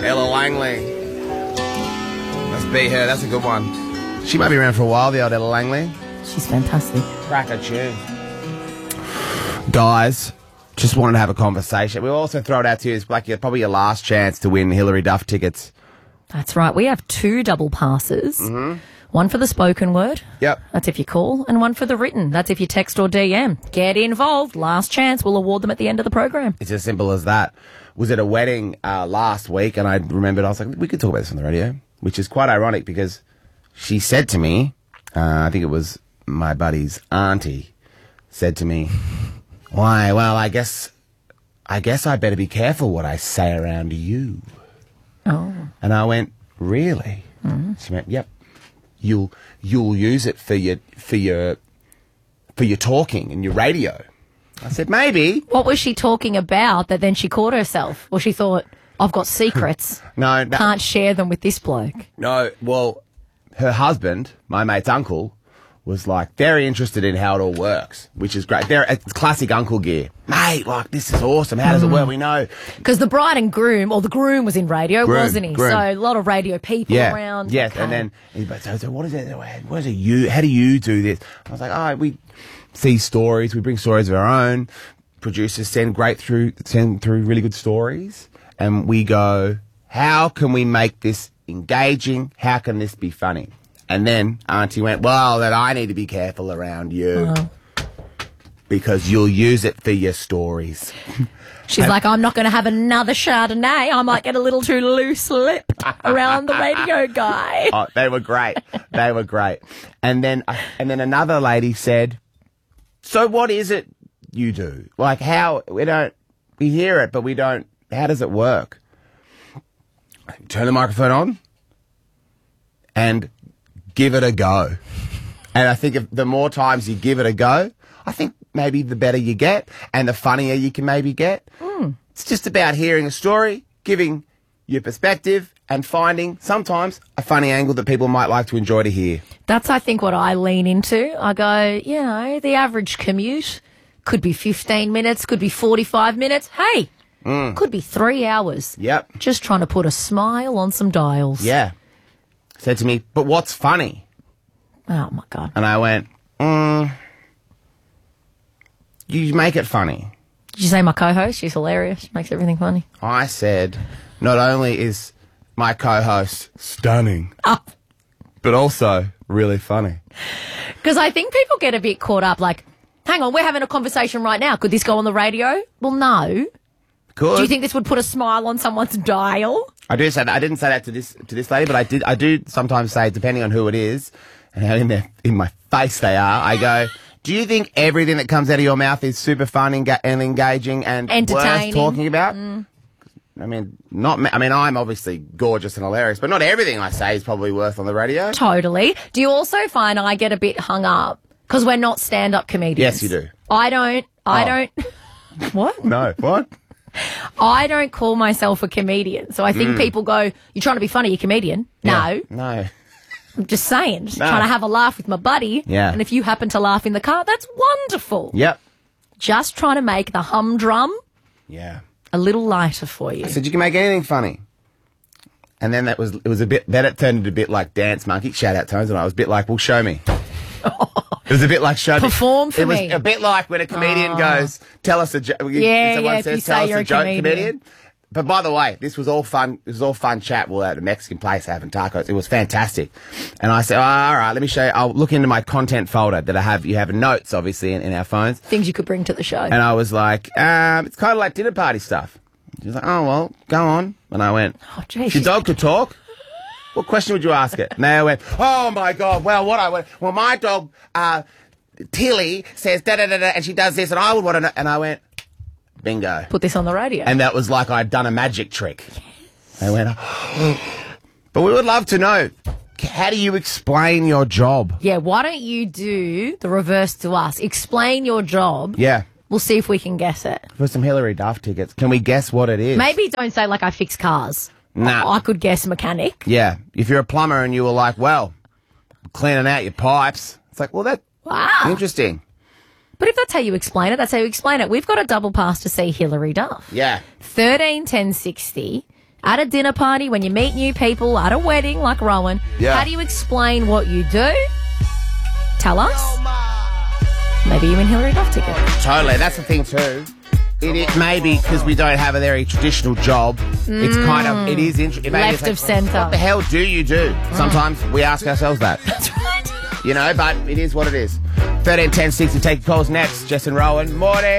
Ella Langley. Must be her. That's a good one. She might be around for a while, the old Ella Langley. She's fantastic. Cracker tune. Guys, just wanted to have a conversation. We'll also throw it out to you. It's like probably your last chance to win Hilary Duff tickets. That's right. We have 2 double passes. Mm-hmm. One for the spoken word. Yep. That's if you call. And one for the written. That's if you text or DM. Get involved. Last chance. We'll award them at the end of the program. It's as simple as that. Was at a wedding last week, and I remembered, I was like, we could talk about this on the radio, which is quite ironic because she said to me, I think it was my buddy's auntie, said to me, why, well, I guess I better be careful what I say around you. Oh. And I went, really? Mm-hmm. She went, yep. You'll use it for your talking and your radio. I said, maybe. What was she talking about that then she caught herself? Well, she thought, I've got secrets. No. Can't share them with this bloke. No, well, her husband, my mate's uncle, was like very interested in how it all works, which is great. It's classic uncle gear. Mate, like, this is awesome. How does it work? We know. Because the bride and groom, or the groom was in radio, wasn't he? Groom. So a lot of radio people around. Yes, okay. and then, so what is it? How do you do this? I was like, we see stories. We bring stories of our own. Producers send through really good stories. And we go, how can we make this engaging? How can this be funny? And then Auntie went, well, then I need to be careful around you because you'll use it for your stories. She's like, I'm not going to have another Chardonnay. I might get a little too loose-lipped around the radio guy. Oh, they were great. They were great. And then another lady said, so what is it you do? Like we hear it, but we don't, how does it work? Turn the microphone on and give it a go. And I think if the more times you give it a go, I think maybe the better you get and the funnier you can maybe get. It's just about hearing a story, giving your perspective and finding sometimes a funny angle that people might like to enjoy to hear. That's, I think, what I lean into. I go, the average commute could be 15 minutes, could be 45 minutes. Hey, could be 3 hours. Yep. Just trying to put a smile on some dials. Yeah. Said to me, but what's funny? Oh, my God. And I went, you make it funny. Did you say my co-host? She's hilarious. She makes everything funny. I said, not only is my co-host stunning, but also really funny. Because I think people get a bit caught up like, hang on, we're having a conversation right now. Could this go on the radio? Well, no. Could. Do you think this would put a smile on someone's dial? I do say that. I didn't say that to this lady, but I do sometimes say, depending on who it is and how in my face they are, I go, do you think everything that comes out of your mouth is super fun and engaging and entertaining, worth talking about? I mean, I'm obviously gorgeous and hilarious, but not everything I say is probably worth on the radio. Totally. Do you also find I get a bit hung up because we're not stand-up comedians? Yes, you do. I don't. What? No, what? I don't call myself a comedian. So I think people go, you're trying to be funny, you're a comedian. Yeah. No. No. I'm just saying, trying to have a laugh with my buddy. Yeah. And if you happen to laugh in the car, that's wonderful. Yep. Just trying to make the humdrum Yeah. a little lighter for you. I said, you can make anything funny. And then it was a bit, then it turned into a bit like Dance Monkey, shout out tones, and I was a bit like, well, show me. It was a bit like show me. Perform for me. It was a bit like when a comedian goes, tell us a joke. Someone says, tell us a joke, comedian. But by the way, this was all fun. This was all fun chat. We're at a Mexican place having tacos. It was fantastic. And I said, all right, let me show you. I'll look into my content folder that I have. You have notes, obviously, in our phones. Things you could bring to the show. And I was like, it's kind of like dinner party stuff. She was like, oh, well, go on. And I went, geez, your dog could talk? What question would you ask it? And they went, oh, my God. Well, well, my dog, Tilly, says da-da-da-da, and she does this, and I would want to know. And I went, bingo. Put this on the radio. And that was like I'd done a magic trick. Yes. They went, but we would love to know, how do you explain your job? Yeah, why don't you do the reverse to us? Explain your job. Yeah. We'll see if we can guess it. For some Hilary Duff tickets, can we guess what it is? Maybe don't say like I fix cars. Nah. I could guess mechanic. Yeah. If you're a plumber and you were like, well, cleaning out your pipes. It's like, well, that's interesting. But if that's how you explain it, that's how you explain it. We've got a double pass to see Hilary Duff. Yeah. 13 10 60 At a dinner party, when you meet new people, at a wedding like Rowan, Yeah. how do you explain what you do? Tell us. Maybe you win Hillary Duff ticket. Totally. That's the thing too. It may be because we don't have a very traditional job. It's kind of, it is interesting. Left of centre. What the hell do you do? Sometimes we ask ourselves that. That's right. You know, but it is what it is. 13 10 60, take your calls next. Jess and Rowan. Morning.